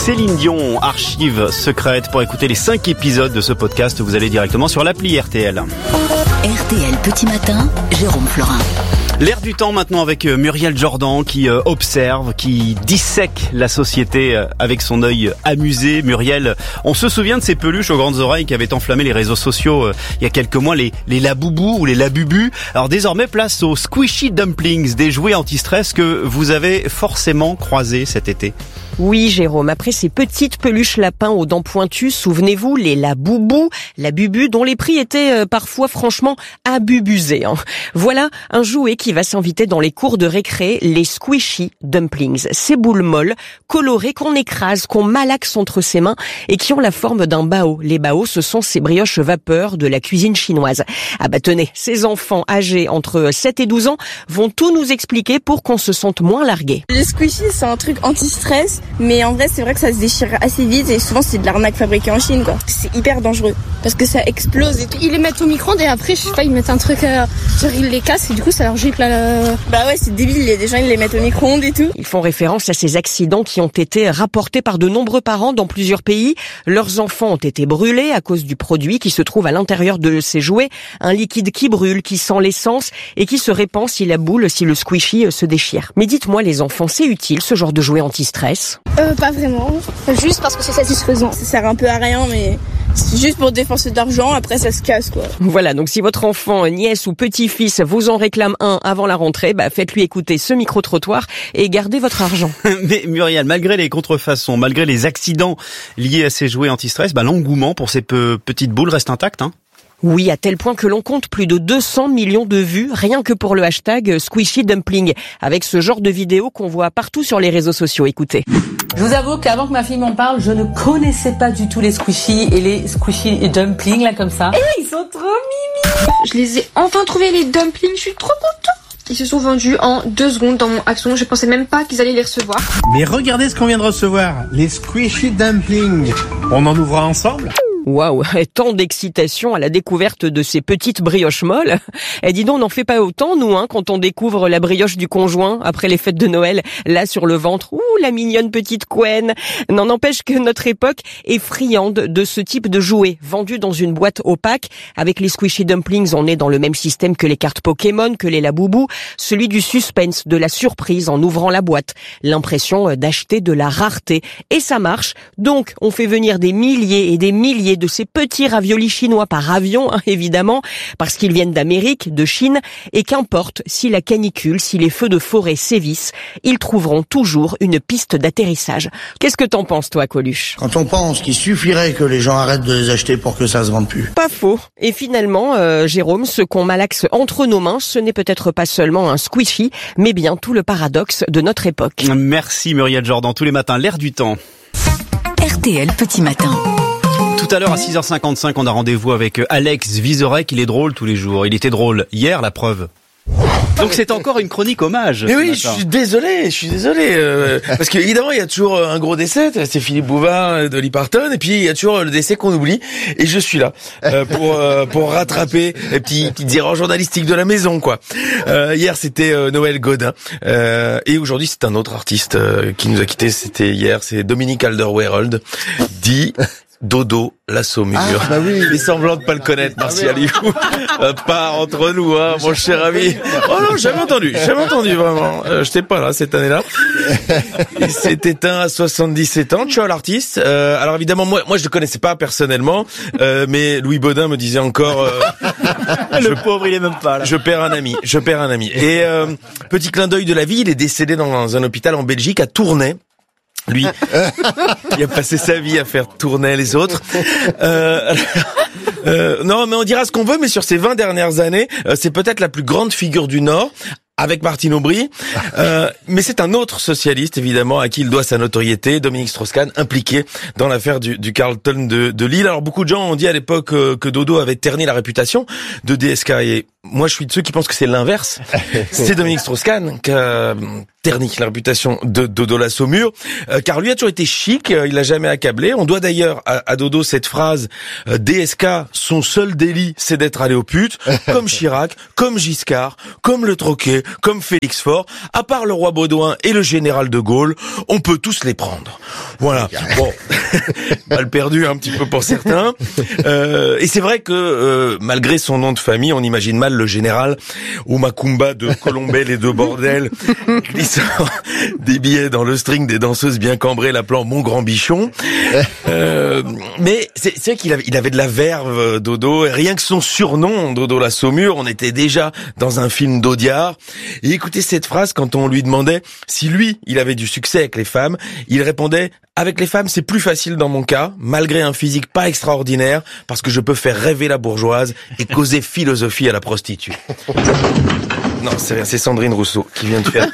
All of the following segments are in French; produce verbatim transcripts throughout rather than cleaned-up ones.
Céline Dion, archive secrète. Pour écouter les cinq épisodes de ce podcast, vous allez directement sur l'appli R T L. R T L Petit Matin, Jérôme Florin. L'air du temps maintenant avec Muriel Jordan qui euh, observe, qui dissèque la société euh, avec son œil amusé. Muriel, on se souvient de ces peluches aux grandes oreilles qui avaient enflammé les réseaux sociaux euh, il y a quelques mois, les, les laboubous ou les labubus. Alors désormais, place aux squishy dumplings, des jouets anti-stress que vous avez forcément croisés cet été. Oui, Jérôme, après ces petites peluches lapins aux dents pointues, souvenez-vous, les laboubous, labubu, dont les prix étaient euh, parfois franchement abubusés. Hein. Voilà un jouet qui va s'inviter dans les cours de récré, les squishy dumplings. Ces boules molles, colorées, qu'on écrase, qu'on malaxe entre ses mains et qui ont la forme d'un bao. Les baos, ce sont ces brioches vapeur de la cuisine chinoise. Ah bah tenez, ces enfants âgés entre sept et douze ans vont tout nous expliquer pour qu'on se sente moins largué. Les squishy, c'est un truc anti-stress. Mais en vrai, c'est vrai que ça se déchire assez vite et souvent c'est de l'arnaque fabriquée en Chine, quoi. C'est hyper dangereux parce que ça explose et tout. Ils les mettent au micro-ondes et après, je sais pas, ils mettent un truc, euh, genre ils les cassent et du coup ça leur gicle. Euh... Bah ouais, c'est débile. Il y a des gens, ils les mettent au micro-ondes et tout. Ils font référence à ces accidents qui ont été rapportés par de nombreux parents dans plusieurs pays. Leurs enfants ont été brûlés à cause du produit qui se trouve à l'intérieur de ces jouets. Un liquide qui brûle, qui sent l'essence et qui se répand si la boule, si le squishy se déchire. Mais dites-moi les enfants, c'est utile ce genre de jouet anti-stress ? Euh, pas vraiment. Juste parce que c'est satisfaisant. Ça sert un peu à rien, mais c'est juste pour dépenser de l'argent, après ça se casse, quoi. Voilà, donc si votre enfant, nièce ou petit-fils vous en réclame un avant la rentrée, bah faites-lui écouter ce micro-trottoir et gardez votre argent. Mais Muriel, malgré les contrefaçons, malgré les accidents liés à ces jouets anti-stress, bah l'engouement pour ces pe- petites boules reste intact, hein. Oui, à tel point que l'on compte plus de deux cents millions de vues, rien que pour le hashtag Squishy Dumpling, avec ce genre de vidéos qu'on voit partout sur les réseaux sociaux. Écoutez. Je vous avoue qu'avant que ma fille m'en parle, je ne connaissais pas du tout les squishy et les squishy dumplings, là, comme ça. Et ils sont trop mimi! Je les ai enfin trouvés, les dumplings, je suis trop contente! Ils se sont vendus en deux secondes dans mon Action, je pensais même pas qu'ils allaient les recevoir. Mais regardez ce qu'on vient de recevoir, les squishy dumplings. On en ouvre ensemble ? Waouh, tant d'excitation à la découverte de ces petites brioches molles. Et dis donc, on n'en fait pas autant, nous, hein, quand on découvre la brioche du conjoint après les fêtes de Noël, là sur le ventre. Ouh, la mignonne petite couenne. N'en empêche que notre époque est friande de ce type de jouets, vendus dans une boîte opaque. Avec les squishy dumplings, on est dans le même système que les cartes Pokémon, que les laboubous, celui du suspense, de la surprise en ouvrant la boîte. L'impression d'acheter de la rareté. Et ça marche. Donc, on fait venir des milliers et des milliers de ces petits raviolis chinois par avion, hein, évidemment, parce qu'ils viennent d'Amérique, de Chine, et qu'importe si la canicule, si les feux de forêt sévissent, ils trouveront toujours une piste d'atterrissage. Qu'est-ce que t'en penses, toi, Coluche ? Quand on pense qu'il suffirait que les gens arrêtent de les acheter pour que ça se vende plus. Pas faux. Et finalement, euh, Jérôme, ce qu'on malaxe entre nos mains, ce n'est peut-être pas seulement un squishy, mais bien tout le paradoxe de notre époque. Merci Muriel Jordan, tous les matins, l'air du temps. R T L Petit Matin. Tout à l'heure à six heures cinquante-cinq, on a rendez-vous avec Alex Vizorek. Il est drôle tous les jours. Il était drôle hier, la preuve. Donc c'est encore une chronique hommage. Mais oui, je suis désolé, je suis désolé. Euh, parce qu'évidemment, il y a toujours un gros décès, c'est Philippe Bouvard, Dolly Parton, et puis il y a toujours le décès qu'on oublie. Et je suis là euh, pour euh, pour rattraper les petits petites erreurs journalistiques de la maison, quoi. Euh, hier, c'était euh, Noël Godin, euh, et aujourd'hui, c'est un autre artiste euh, qui nous a quittés. C'était hier, c'est Dominique Alder-Weireld, dit Dodo la Saumure. Ah, bah oui. Mais semblant de pas le connaître, Martial Aliou. euh, pas entre nous, hein, mon cher ami. Oh non, jamais entendu, jamais entendu, vraiment. Euh, j'étais pas là cette année-là. Il s'est éteint à soixante-dix-sept ans. Ciao l'artiste. Euh, alors évidemment, moi, moi je le connaissais pas personnellement, euh, mais Louis Baudin me disait encore. Euh, le je, pauvre, il est même pas là. Je perds un ami, je perds un ami. Et euh, petit clin d'œil de la vie, il est décédé dans un hôpital en Belgique, à Tournai. Lui, il a passé sa vie à faire tourner les autres. Euh, euh, non, mais on dira ce qu'on veut, mais sur ces vingt dernières années, euh, c'est peut-être la plus grande figure du Nord, avec Martine Aubry. Euh, mais c'est un autre socialiste, évidemment, à qui il doit sa notoriété, Dominique Strauss-Kahn, impliqué dans l'affaire du, du Carlton de, de Lille. Alors, beaucoup de gens ont dit à l'époque euh, que Dodo avait terni la réputation de D S K. Et moi je suis de ceux qui pensent que c'est l'inverse. C'est Dominique Strauss-Kahn qui a terni la réputation de Dodo la Saumure, euh, car lui a toujours été chic, euh, il a jamais accablé. On doit d'ailleurs à, à Dodo cette phrase euh, D S K, son seul délit c'est d'être allé aux putes, comme Chirac, comme Giscard, comme Le Troquet, comme Félix Faure. À part le roi Baudouin et le général de Gaulle, on peut tous les prendre. Voilà. Bon, mal perdu un petit peu pour certains. Euh, et c'est vrai que euh, malgré son nom de famille, on imagine mal le général au Macumba de Colombelle et de Bordel, glissant des billets dans le string des danseuses bien cambrées, l'appelant mon grand bichon. Euh, mais c'est, c'est vrai qu'il avait, il avait de la verve, Dodo. Et rien que son surnom, Dodo la Saumure, on était déjà dans un film d'Audiard. Et écoutez cette phrase quand on lui demandait si lui, il avait du succès avec les femmes. Il répondait: avec les femmes, c'est plus facile dans mon cas, malgré un physique pas extraordinaire, parce que je peux faire rêver la bourgeoise et causer philosophie à la prostituée. Non, c'est rien, c'est Sandrine Rousseau qui vient de faire.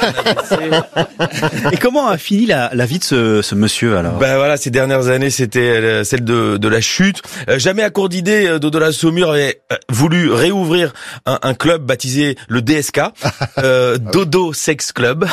Et comment a fini la, la vie de ce, ce monsieur alors? Ben voilà, ces dernières années, c'était euh, celle de, de la chute. Euh, jamais à court d'idées, euh, Dodo la Saumure avait euh, voulu réouvrir un, un club baptisé le D S K, euh, Dodo Sex Club.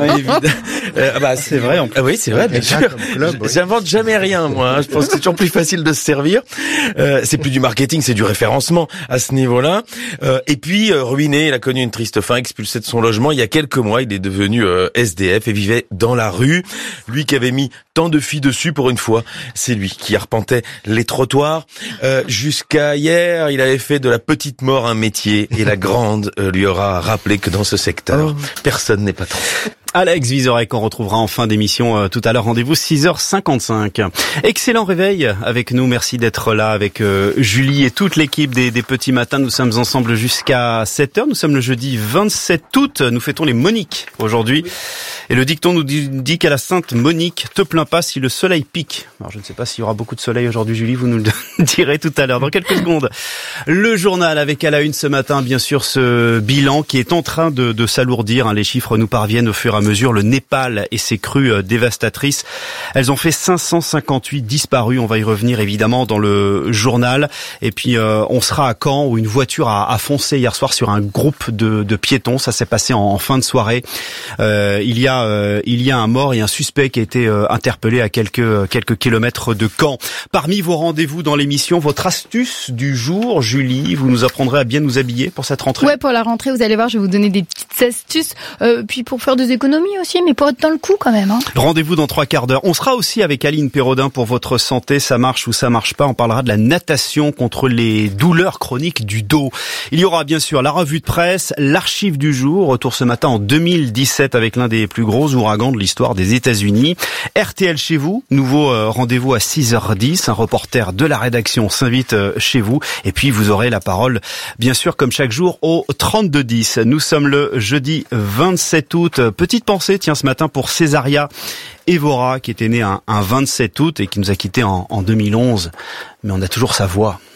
euh, bah, c'est vrai. En plus. Ah oui, c'est vrai, bien sûr. Club, oui. J'invente jamais rien, moi. Hein. Je pense que c'est toujours plus facile de se servir. Euh, c'est plus du marketing, c'est du référencement à ce niveau-là. Euh, et puis euh, ruiné, il a connu une triste fin, expulsé de son logement il y a quelques mois. Il est devenu euh, S D F et vivait dans la rue. Lui qui avait mis tant de filles dessus pour une fois, c'est lui qui arpentait les trottoirs. Euh, jusqu'à hier, il avait fait de la petite mort un métier et la grande euh, lui aura rappelé que dans ce secteur, oh. personne n'est patron. Alex Vizorek, on retrouvera en fin d'émission euh, tout à l'heure. Rendez-vous six heures cinquante-cinq. Excellent réveil avec nous. Merci d'être là avec euh, Julie et toute l'équipe des, des Petits Matins. Nous sommes ensemble jusqu'à sept heures. Nous sommes le jeudi vingt-sept août. Nous fêtons les Moniques aujourd'hui. Et le dicton nous dit, dit qu'à la Sainte Monique, te plains pas si le soleil pique. Alors je ne sais pas s'il y aura beaucoup de soleil aujourd'hui, Julie. Vous nous le direz tout à l'heure, dans quelques secondes. Le journal avec à la une ce matin, bien sûr, ce bilan qui est en train de, de s'alourdir. Hein. Les chiffres nous parviennent au fur et à mesure. Le Népal et ses crues dévastatrices. Elles ont fait cinq cent cinquante-huit disparus. On va y revenir évidemment dans le journal. Et puis euh, on sera à Caen où une voiture a, a foncé hier soir sur un groupe de, de piétons. Ça s'est passé en, en fin de soirée. Euh, il y a euh, il y a un mort et un suspect qui a été euh, interpellé à quelques quelques kilomètres de Caen. Parmi vos rendez-vous dans l'émission, votre astuce du jour, Julie, vous nous apprendrez à bien nous habiller pour cette rentrée. Ouais, pour la rentrée, vous allez voir, je vais vous donner des petites astuces. Euh, puis pour faire des économies aussi, mais pour être dans le coup quand même. Hein. Rendez-vous dans trois quarts d'heure. On sera aussi avec Aline Pérodin pour votre santé. Ça marche ou ça marche pas. On parlera de la natation contre les douleurs chroniques du dos. Il y aura bien sûr la revue de presse, l'archive du jour. Retour ce matin en deux mille dix-sept avec l'un des plus gros ouragans de l'histoire des États-Unis. R T L chez vous. Nouveau euh, rendez-vous à six heures dix. Un reporter de la rédaction s'invite euh, chez vous. Et puis vous aurez la parole, bien sûr, comme chaque jour, au trente-deux dix. Nous sommes le jeudi vingt-sept août. Petite pensée, tiens, ce matin pour Césaria Évora, qui était née un, un vingt-sept août et qui nous a quittés en, en deux mille onze. Mais on a toujours sa voix.